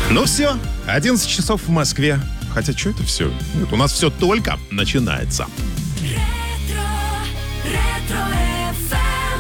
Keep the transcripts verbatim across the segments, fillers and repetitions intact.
Ну все, одиннадцать часов в Москве. Хотя, что это все? Нет, у нас все только начинается. Ретро, ретро-эф эм.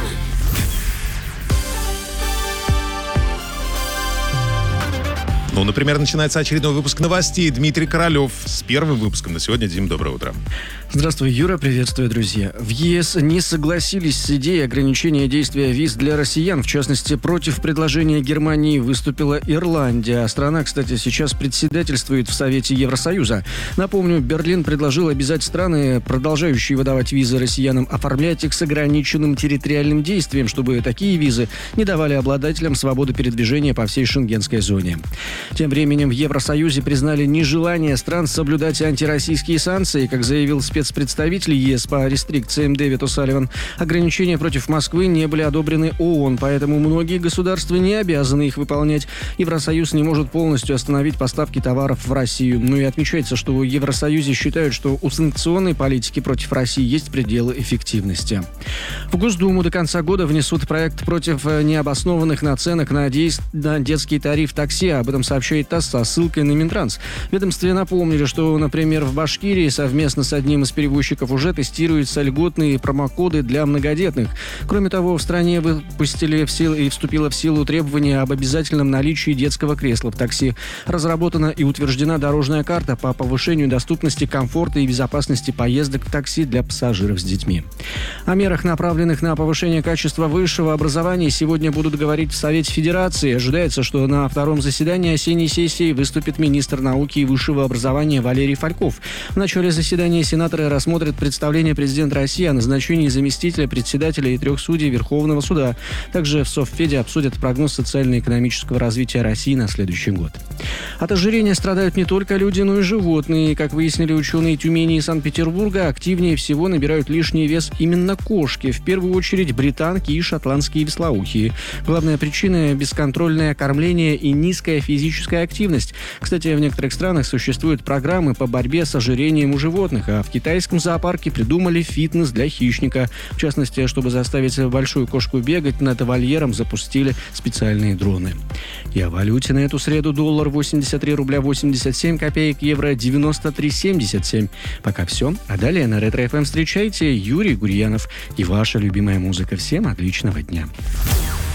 Ну, например, начинается очередной выпуск новостей. Дмитрий Королев с первым выпуском на сегодня. Дим, доброе утро. Здравствуй, Юра, приветствую, друзья. В ЕС не согласились с идеей ограничения действия виз для россиян. В частности, против предложения Германии выступила Ирландия. А страна, кстати, сейчас председательствует в Совете Евросоюза. Напомню, Берлин предложил обязать страны, продолжающие выдавать визы россиянам, оформлять их с ограниченным территориальным действием, чтобы такие визы не давали обладателям свободы передвижения по всей шенгенской зоне. Тем временем в Евросоюзе признали нежелание стран соблюдать антироссийские санкции, как заявил спецпредставитель ЕС по рестрикциям Дэвид О'Салливан. Ограничения против Москвы не были одобрены ООН, поэтому многие государства не обязаны их выполнять. Евросоюз не может полностью остановить поставки товаров в Россию. Ну и отмечается, что в Евросоюзе считают, что у санкционной политики против России есть пределы эффективности. В Госдуму до конца года внесут проект против необоснованных наценок на, дей- на детский тариф такси. Об этом сообщает ТАСС со ссылкой на Минтранс. В ведомстве напомнили, что, например, в Башкирии совместно с одним из перевозчиков уже тестируются льготные промокоды для многодетных. Кроме того, в стране выпустили в силу и вступило в силу требование об обязательном наличии детского кресла в такси. Разработана и утверждена дорожная карта по повышению доступности, комфорта и безопасности поездок в такси для пассажиров с детьми. О мерах, направленных на повышение качества высшего образования, сегодня будут говорить в Совете Федерации. Ожидается, что на втором заседании осенней сессии выступит министр науки и высшего образования Валерий Фальков. В начале заседания сенаторы рассмотрят представление президента России о назначении заместителя председателя и трех судей Верховного суда. Также в Совфеде обсудят прогноз социально-экономического развития России на следующий год. От ожирения страдают не только люди, но и животные. Как выяснили ученые Тюмени и Санкт-Петербурга, активнее всего набирают лишний вес именно кошки. В первую очередь британки и шотландские вислоухие. Главная причина – бесконтрольное кормление и низкая физическая активность. Кстати, в некоторых странах существуют программы по борьбе с ожирением у животных, а в китайском зоопарке придумали фитнес для хищника. В частности, чтобы заставить большую кошку бегать, над вольером запустили специальные дроны. И о валюте на эту среду: доллар восемьдесят три рубля восемьдесят семь копеек, евро девяносто три семьдесят семь. Пока все. А далее на Ретро-эф эм встречайте Юрий Гурьянов и ваша любимая музыка. Всем отличного дня.